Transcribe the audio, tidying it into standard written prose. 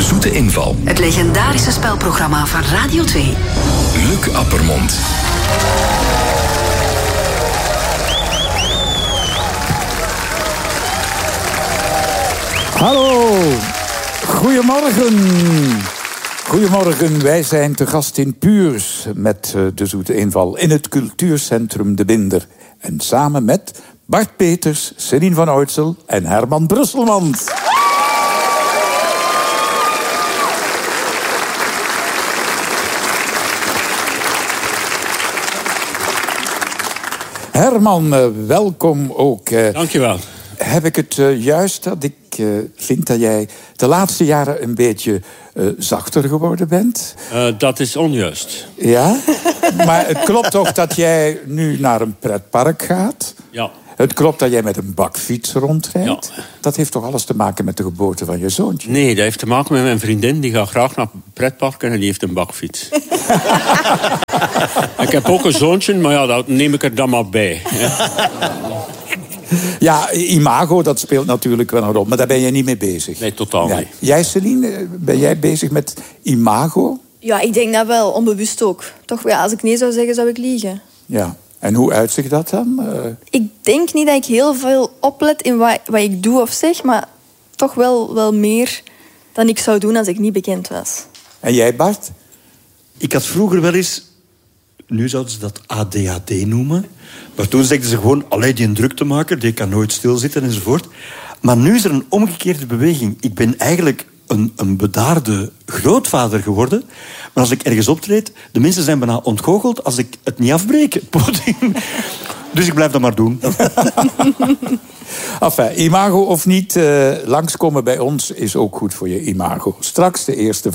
Zoete Inval. Het legendarische spelprogramma van Radio 2. Luc Appermond. Hallo, goedemorgen. Goedemorgen, wij zijn te gast in Puurs met de Zoete Inval in het cultuurcentrum De Binder. En samen met Bart Peters, Céline van Oytsel en Herman Brusselmans. Herman, welkom ook. Dankjewel. Heb ik het juist dat ik vind dat jij de laatste jaren een beetje zachter geworden bent? Dat is onjuist. Ja? Maar het klopt toch dat jij nu naar een pretpark gaat? Ja. Het klopt dat jij met een bakfiets rondrijdt? Ja. Dat heeft toch alles te maken met de geboorte van je zoontje? Nee, dat heeft te maken met mijn vriendin. Die gaat graag naar pretparken en die heeft een bakfiets. Ik heb ook een zoontje, maar ja, dat neem ik er dan maar bij. Ja, imago, dat speelt natuurlijk wel een rol. Maar daar ben je niet mee bezig. Nee, totaal niet. Jij, Céline, ben jij bezig met imago? Ja, ik denk dat wel. Onbewust ook. Toch, ja, als ik nee zou zeggen, zou ik liegen. Ja. En hoe uitzicht dat dan? Ik denk niet dat ik heel veel oplet in wat ik doe of zeg, maar toch wel meer dan ik zou doen als ik niet bekend was. En jij, Bart? Ik had vroeger wel eens, nu zouden ze dat ADHD noemen, maar toen zegden ze gewoon, allee, die een druktemaker, die kan nooit stilzitten enzovoort. Maar nu is er een omgekeerde beweging. Ik ben eigenlijk een bedaarde grootvader geworden. Maar als ik ergens optreed, de mensen zijn bijna ontgoocheld als ik het niet afbreek, het podium. Dus ik blijf dat maar doen. Enfin, imago of niet, langskomen bij ons is ook goed voor je imago. Straks de eerste